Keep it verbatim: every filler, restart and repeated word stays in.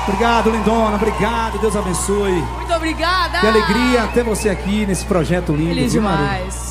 Obrigado, lindona. Obrigado. Deus abençoe. Muito obrigada. Que alegria ter você aqui nesse projeto lindo. Feliz viu, Maru? demais.